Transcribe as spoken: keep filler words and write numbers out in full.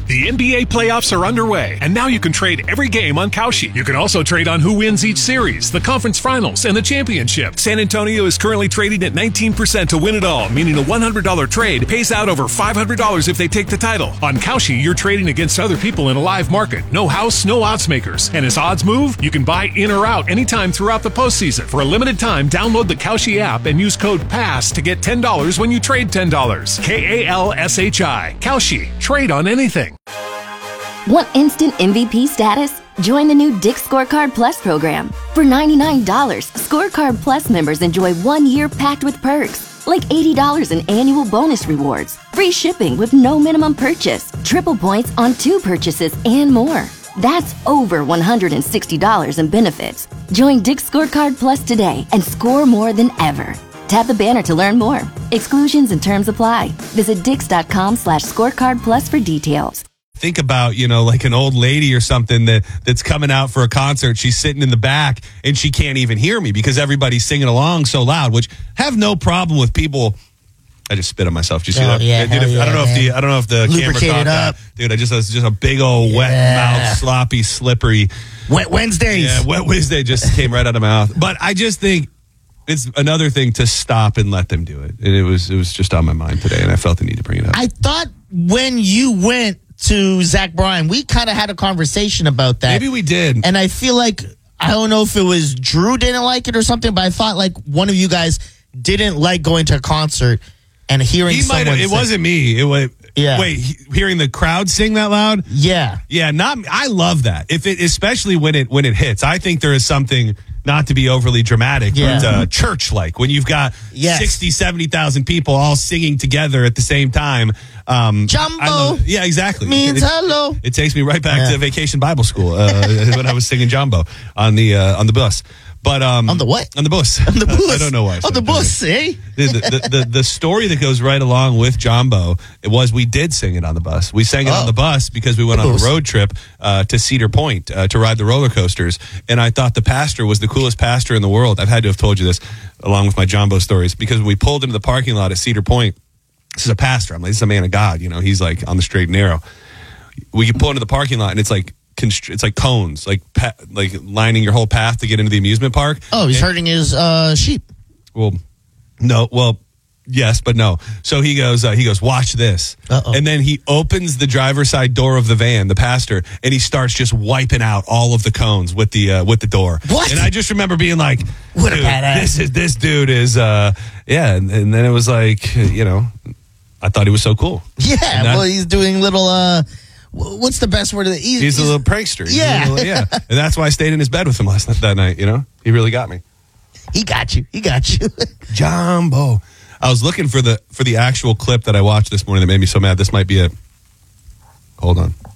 The N B A playoffs are underway, and now you can trade every game on Kalshi. You can also trade on who wins each series, the conference finals, and the championship. San Antonio is currently trading at nineteen percent to win it all, meaning a one hundred dollars trade pays out over five hundred dollars if they take the title. On Kalshi, you're trading against other people in a live market. No house, no odds makers. And as odds move, you can buy in or out anytime throughout the postseason. For a limited time, download the Kalshi app and use code PASS to get ten dollars when you trade ten dollars. K A L S H I. Kalshi. Trade on anything. Want instant M V P status? Join the new Dick's Scorecard Plus program. For ninety-nine dollars, Scorecard Plus members enjoy one year packed with perks, like eighty dollars in annual bonus rewards, free shipping with no minimum purchase, triple points on two purchases, and more. That's over one hundred sixty dollars in benefits. Join Dick's Scorecard Plus today and score more than ever. Tap the banner to learn more. Exclusions and terms apply. Visit dix.com slash scorecard plus for details. Think about, you know, like an old lady or something that that's coming out for a concert. She's sitting in the back and she can't even hear me because everybody's singing along so loud, which have no problem with people. I just spit on myself. Do you see oh, that? Yeah, Dude, if, yeah, I don't know man. if the I don't know if the Lubricated camera caught up. that. Dude, I just was just a big old Yeah. wet mouth, sloppy, slippery. Wet Wednesdays. Yeah, wet Wednesday just came right out of my mouth. But I just think it's another thing to stop and let them do it. And it was it was just on my mind today, and I felt the need to bring it up. I thought when you went to Zach Bryan, we kind of had a conversation about that. Maybe we did. And I feel like, I don't know if it was Drew didn't like it or something, but I thought like one of you guys didn't like going to a concert and hearing He someone might have, it sing. wasn't me. It was Yeah. Wait, he- hearing the crowd sing that loud? Yeah. Yeah, not I love that. If it especially when it when it hits. I think there is something, not to be overly dramatic, Yeah. but uh, church-like, when you've got Yes. sixty, seventy thousand people all singing together at the same time. Um, Jumbo I love- yeah, exactly. means it, hello. It takes me right back Yeah. to Vacation Bible School uh, when I was singing Jumbo on the uh, on the bus. But um, On the what? On the bus. On the bus. I don't know why. I On said the it. bus, eh? The, the, the, the story that goes right along with Jumbo, it was we did sing it on the bus. We sang it Oh. on the bus because we went on a road trip uh, to Cedar Point uh, to ride the roller coasters. And I thought the pastor was the coolest pastor in the world. I've had to have told you this along with my Jumbo stories, because when we pulled into the parking lot at Cedar Point, this is a pastor. I'm like, this is a man of God. You know, he's like on the straight and narrow. We can pull into the parking lot and it's like, it's like cones, like pa- like lining your whole path to get into the amusement park. Oh, he's And- herding his uh, sheep. Well, no. Well, yes, but no. So he goes. Uh, he goes. Watch this. Uh-oh. And then he opens the driver's side door of the van, the pastor, and he starts just wiping out all of the cones with the uh, with the door. What? And I just remember being like, What a dude, badass. This is this dude is. Uh, yeah. And, and then it was like, you know, I thought he was so cool. Yeah, And that- well, he's doing little, uh, wh- what's the best word? He's, He's a little prankster. He's a Yeah. little- yeah. And that's why I stayed in his bed with him last night, that night. You know, he really got me. He got you. He got you. Jumbo. I was looking for the for the actual clip that I watched this morning that made me so mad. This might be it. Hold on.